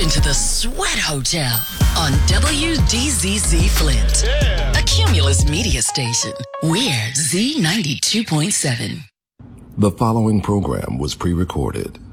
into the Sweat Hotel on WDZZ Flint, a Cumulus media station. We're Z92.7. The following program was pre-recorded.